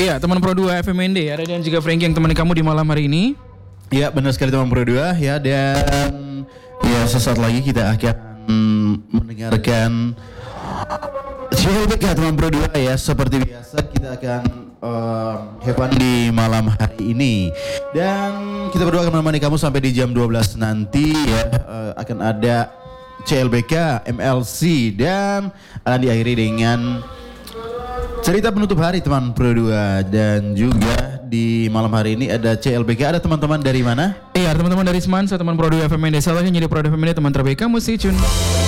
Iya, teman Pro 2 FMND, ada dan juga Frankie yang temani kamu di malam hari ini. Ya, benar sekali teman Pro 2 ya, dan ya sesaat lagi kita akan mendengarkan CLBK teman Pro 2 ya. Seperti biasa kita akan have fun di malam hari ini. Dan kita berdua akan menemani kamu sampai di jam 12 nanti ya. Akan ada CLBK, MLC, dan akan diakhiri dengan cerita penutup hari teman Pro 2. Dan juga di malam hari ini ada CLBK. Ada teman-teman dari mana? Iya, teman-teman dari Semansa, teman Pro 2 FMND. Salahnya jadi Pro 2 FMND, teman terbaik kamu sih Cun.